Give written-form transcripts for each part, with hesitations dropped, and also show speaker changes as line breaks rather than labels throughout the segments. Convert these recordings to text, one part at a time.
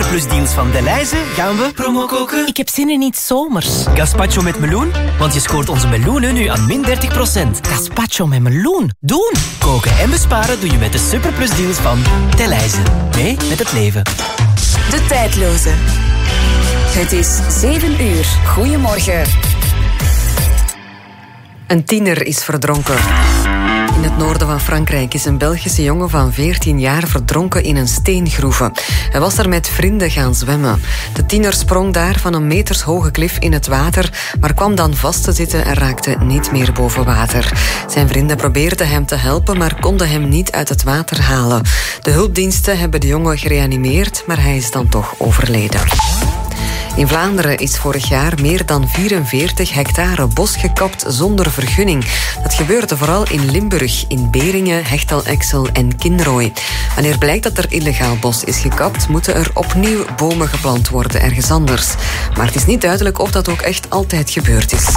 superplusdeals van Delhaize gaan we promo koken.
Ik heb zin in iets zomers.
Gazpacho met meloen, want je scoort onze meloenen nu aan min 30%.
Gazpacho met meloen. Doen!
Koken en besparen doe je met de superplusdeals van Delhaize. Mee met het leven.
De tijdloze. Het is 7 uur. Goedemorgen.
Een tiener is verdronken. In het noorden van Frankrijk is een Belgische jongen van 14 jaar verdronken in een steengroeve. Hij was er met vrienden gaan zwemmen. De tiener sprong daar van een metershoge klif in het water, maar kwam dan vast te zitten en raakte niet meer boven water. Zijn vrienden probeerden hem te helpen, maar konden hem niet uit het water halen. De hulpdiensten hebben de jongen gereanimeerd, maar hij is dan toch overleden. In Vlaanderen is vorig jaar meer dan 44 hectare bos gekapt zonder vergunning. Dat gebeurde vooral in Limburg, in Beringen, Hechtel-Exel en Kinrooi. Wanneer blijkt dat er illegaal bos is gekapt, moeten er opnieuw bomen geplant worden ergens anders. Maar het is niet duidelijk of dat ook echt altijd gebeurd is.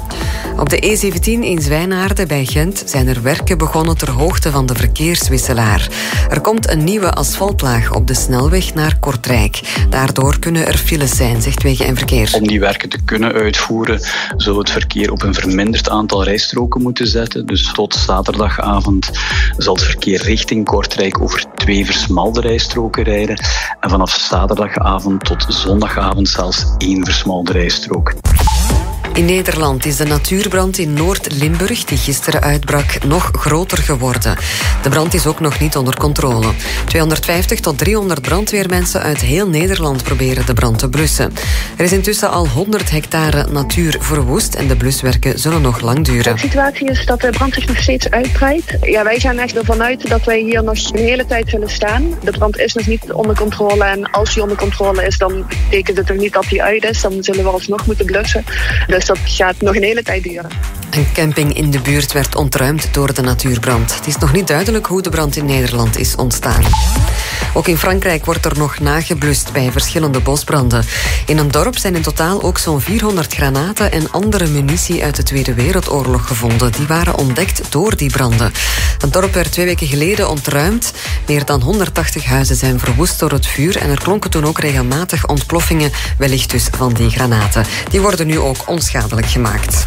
Op de E17 in Zwijnaarden bij Gent zijn er werken begonnen ter hoogte van de verkeerswisselaar. Er komt een nieuwe asfaltlaag op de snelweg naar Kortrijk. Daardoor kunnen er files zijn, zegt Wegen en Verkeer.
Om die werken te kunnen uitvoeren, zou het verkeer op een verminderd aantal rijstroken moeten zetten. Dus tot zaterdagavond zal het verkeer richting Kortrijk over 2 versmalde rijstroken rijden. En vanaf zaterdagavond tot zondagavond zelfs 1 versmalde rijstrook.
In Nederland is de natuurbrand in Noord-Limburg, die gisteren uitbrak, nog groter geworden. De brand is ook nog niet onder controle. 250 tot 300 brandweermensen uit heel Nederland proberen de brand te blussen. Er is intussen al 100 hectare natuur verwoest en de bluswerken zullen nog lang duren.
De situatie is dat de brand zich nog steeds uitbreidt. Ja, wij gaan echt ervan uit dat wij hier nog een hele tijd zullen staan. De brand is nog niet onder controle en als die onder controle is, dan betekent het nog niet dat die uit is. Dan zullen we alsnog moeten blussen. Dus dat gaat nog een hele tijd duren.
Een camping in de buurt werd ontruimd door de natuurbrand. Het is nog niet duidelijk hoe de brand in Nederland is ontstaan. Ook in Frankrijk wordt er nog nageblust bij verschillende bosbranden. In een dorp zijn in totaal ook zo'n 400 granaten en andere munitie uit de Tweede Wereldoorlog gevonden. Die waren ontdekt door die branden. Het dorp werd 2 weken geleden ontruimd. Meer dan 180 huizen zijn verwoest door het vuur en er klonken toen ook regelmatig ontploffingen, wellicht dus van die granaten. Die worden nu ook onschadelijk gemaakt.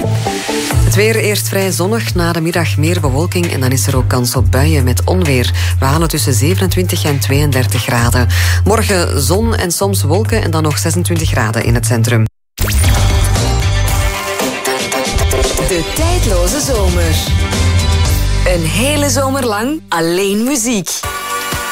Het weer eerst vrij zonnig, na de middag meer bewolking en dan is er ook kans op buien met onweer. We halen tussen 27 en 32 graden. Morgen zon en soms wolken en dan nog 26 graden in het centrum.
De tijdloze zomer. Een hele zomer lang alleen muziek.